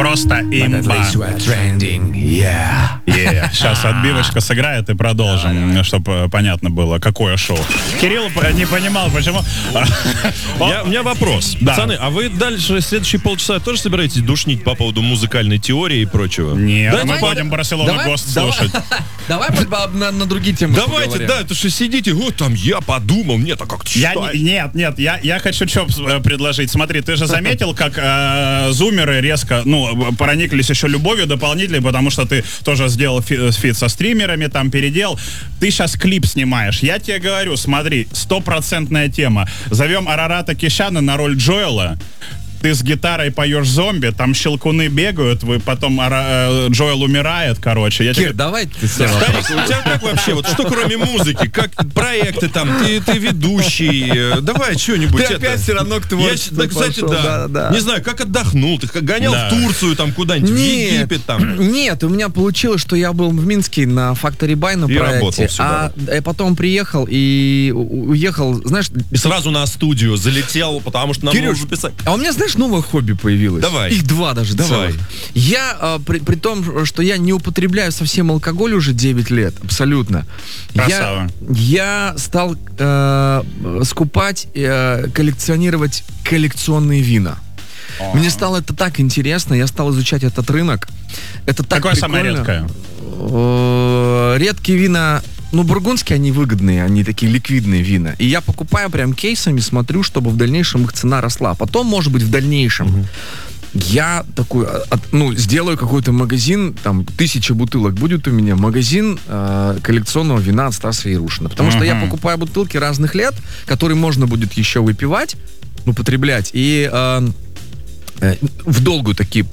просто имба. Сейчас отбивочка сыграет и продолжим, чтобы понятно было, какое шоу. Кирилл не понимал, почему... У меня вопрос. Да. Пацаны, а вы дальше следующие полчаса тоже собираетесь душнить по поводу музыкальной теории и прочего? Нет, Давайте мы будем Барселона Гост слушать. Давай на другие темы Давайте, поговорим. да, это что сидите, вот там я подумал, мне так как-то Нет, я хочу что предложить. Смотри, ты же заметил, как зумеры резко, прониклись еще любовью дополнительной, потому что ты тоже сделал фит со стримерами, там переделал. Ты сейчас клип снимаешь. Я тебе говорю, смотри, 100% тема. Зовем Арарата Кещяна на роль Джоэла. Ты с гитарой поешь зомби, там щелкуны бегают, потом Джоэл умирает, короче. Кир, давай ты Старик, у тебя как вообще, вот что кроме музыки, как проекты там, ты ведущий, давай что-нибудь. Ты опять все равно к творчеству кстати, пошел, да. Не знаю, как отдохнул, ты как гонял в Турцию там куда-нибудь, в Египет там. Нет, у меня получилось, что я был в Минске на Factory Buy на проекте, а потом приехал и уехал, знаешь... И сразу на студию залетел, потому что нам нужно писать. А у меня, знаешь, новое хобби появилось. Давай. Их два даже. Давай. Я, при том, что я не употребляю совсем алкоголь уже 9 лет, абсолютно. Красава. Я стал скупать, коллекционировать коллекционные вина. Мне стало это так интересно, я стал изучать этот рынок. Это так Какое самое прикольно. редкое? Редкие вина... бургундские, они выгодные, они такие ликвидные вина. И я покупаю прям кейсами, смотрю, чтобы в дальнейшем их цена росла. Потом, может быть, в дальнейшем я такой, сделаю какой-то магазин, там, 1000 бутылок будет у меня, магазин коллекционного вина от Стаса Ярушина. Потому что я покупаю бутылки разных лет, которые можно будет еще выпивать, употреблять, и в долгую такие